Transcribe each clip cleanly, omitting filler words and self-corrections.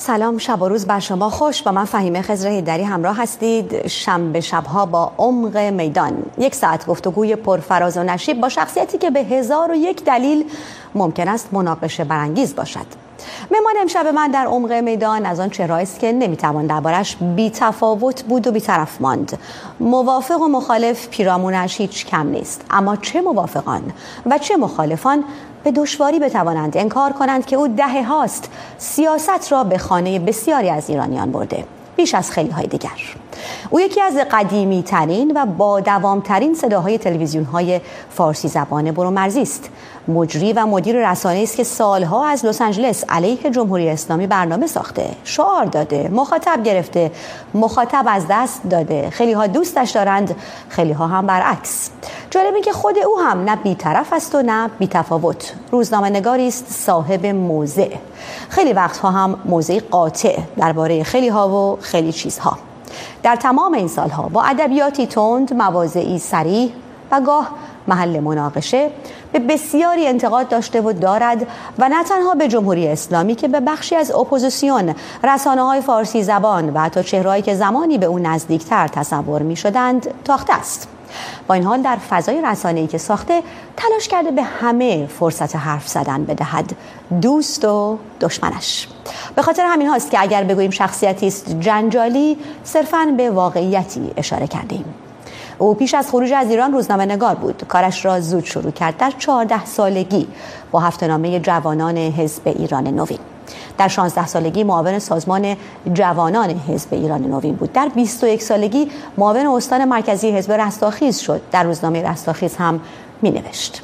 سلام، شب و روز بر شما خوش. با من فهیمه خضر هیدری همراه هستید. شنبه شبها با عمق میدان، 1 ساعت گفتگوی پرفراز و نشیب با شخصیتی که به 1001 دلیل ممکن است مناقشه برانگیز باشد. مهمان امشب من در عمق میدان از آن چهرهایی است که نمیتوان دربارش بی تفاوت بود و بی‌طرف ماند. موافق و مخالف پیرامونش هیچ کم نیست، اما چه موافقان و چه مخالفان به دشواری بتوانند انکار کنند که او دهه هاست سیاست را به خانه بسیاری از ایرانیان برده، بیش از خیلی های دیگر. او یکی از قدیمی ترین و با دوام ترین صداهای تلویزیون های فارسی زبان برومرزی است. مجری و مدیر رسانه‌ای است که سالها از لس آنجلس علیه جمهوری اسلامی برنامه ساخته، شعار داده، مخاطب گرفته، مخاطب از دست داده. خیلی ها دوستش دارند، خیلی ها هم برعکس. جالب این که خود او هم نه بی‌طرف است و نه بی‌تفاوت. روزنامه‌نگاری است صاحب موضع، خیلی وقتها هم موضعی قاطع درباره خیلی ها و خیلی چیزها. در تمام این سالها با ادبیاتی تند، مواضعی صریح و گاه محل مناقشه به بسیاری انتقاد داشته و دارد و نه تنها به جمهوری اسلامی که به بخشی از اپوزیسیون، رسانه‌های فارسی زبان و حتی چهرهایی که زمانی به او نزدیکتر تصور می‌شدند تاخته است. با این حال در فضای رسانه‌ای که ساخته تلاش کرده به همه فرصت حرف زدن بدهد، دوست و دشمنش. به خاطر همین هاست که اگر بگوییم شخصیتی است جنجالی، صرفاً به واقعیتی اشاره کردیم. او پیش از خروج از ایران روزنامه‌نگار بود. کارش را زود شروع کرد. در 14 سالگی با هفته‌نامه جوانان حزب ایران نوین. در 16 سالگی معاون سازمان جوانان حزب ایران نوین بود. در 21 سالگی معاون استان مرکزی حزب رستاخیز شد. در روزنامه رستاخیز هم می‌نوشت.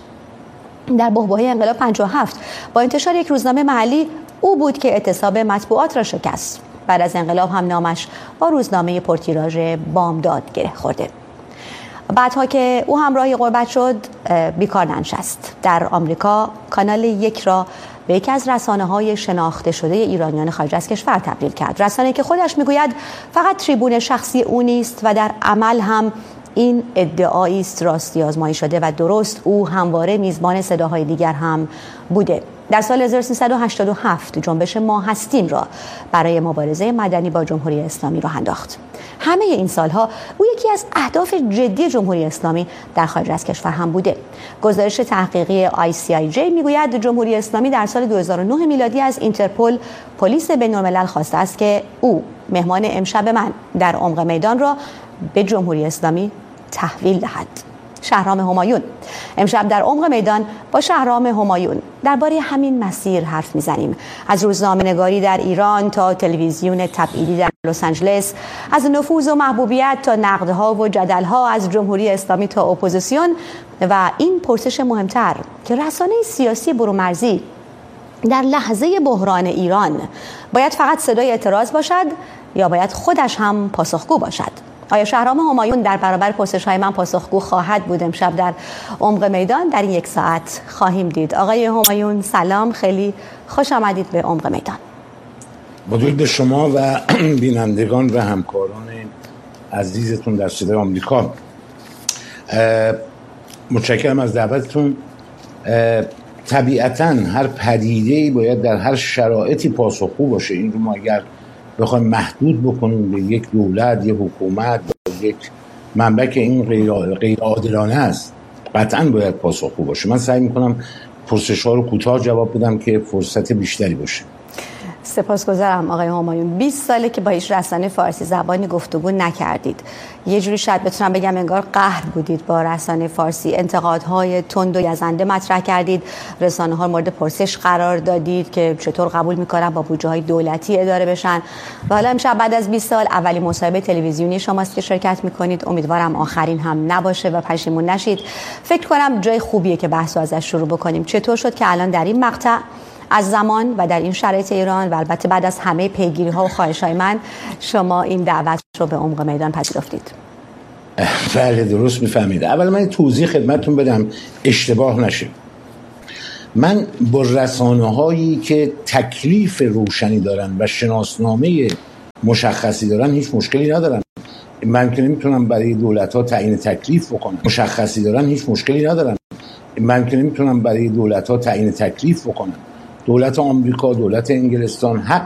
در بحبوحه انقلاب 57 با انتشار یک روزنامه محلی او بود که اعتصاب مطبوعات را شکست. بعد از انقلاب هم نامش با روزنامه پرتیراژ بامداد گره خورده. بعدها که او همراهی غربت شد بیکار ننشست. در آمریکا کانال 1 را به یکی از رسانه‌های شناخته شده ایرانیان خارج از کشور تبدیل کرد. رسانه‌ای که خودش میگوید فقط تریبون شخصی او نیست و در عمل هم این ادعایی است راستی آزمایی شده و درست. او همواره میزبان صداهای دیگر هم بوده. در سال 1387 جنبش ما هستیم را برای مبارزه مدنی با جمهوری اسلامی راه انداخت. همه این سالها او یکی از اهداف جدی جمهوری اسلامی در خارج از کشور هم بوده. گزارش تحقیقی ICIJ میگوید جمهوری اسلامی در سال 2009 میلادی از اینترپل، پلیس بین‌الملل، خواسته است که او مهمان امشب من در عمق میدان را به جمهوری اسلامی تحویل دهد. شهرام همایون. امشب در عمق میدان با شهرام همایون درباره همین مسیر حرف میزنیم. از روزنامه‌نگاری در ایران تا تلویزیون تبعیدی در لس آنجلس، از نفوذ و محبوبیت تا نقدها و جدلها، از جمهوری اسلامی تا اپوزیسیون و این پرسش مهمتر که رسانه سیاسی برومرزی در لحظه بحران ایران باید فقط صدای اعتراض باشد یا باید خودش هم پاسخگو باشد؟ آیا شهرام همایون در برابر پرسش‌های من پاسخگو خواهد بود؟ امشب در عمق میدان در این 1 ساعت خواهیم دید. آقای همایون سلام، خیلی خوش آمدید به عمق میدان. با درود به شما و بینندگان و همکاران عزیزتون در صدای آمریکا. متشکرم از دعوتتون. طبیعتاً هر پدیده‌ای باید در هر شرایطی پاسخگو باشه. این رو ما اگر بخوایم محدود بکنیم به یک دولت، یک حکومت، یک منبع که این غیر عادلانه است، قطعاً باید پاسخگو باشه. من سعی میکنم پرسش‌ها رو کوتاه جواب بدم که فرصت بیشتری باشه. سپاسگزارم آقای همایون. 20 ساله که با هیچ رسانه فارسی زبانی گفتگو نکردید. یه جوری شاید بتونم بگم انگار قهر بودید با رسانه فارسی. انتقادهای تند و گزنده مطرح کردید. رسانه‌ها مورد پرسش قرار دادید که چطور قبول می‌کنن با بودجه‌های دولتی اداره بشن. و حالا امشب بعد از 20 سال اولین مصاحبه تلویزیونی شماست که شرکت می‌کنید. امیدوارم آخرین هم نباشه و پشیمون نشید. فکر کنم جای خوبیه که بحثو ازش شروع بکنیم. چطور شد که الان در این مقطع از زمان و در این شرایط ایران و البته بعد از همه پیگیری‌ها و خواهش‌های من شما این دعوت رو به عمق میدان پذیرفتید؟ بله درست میفهمید. اول من توضیح خدمتتون بدم اشتباه نشه. من با رسانه‌هایی که تکلیف روشنی دارن و شناسنامه مشخصی دارن هیچ مشکلی ندارم. من که نمیتونم برای دولت‌ها تعیین تکلیف بکنم. مشخصی دارن هیچ مشکلی ندارم. من که نمیتونم برای دولت‌ها تعیین تکلیف بکنم. دولت آمریکا، دولت انگلستان حق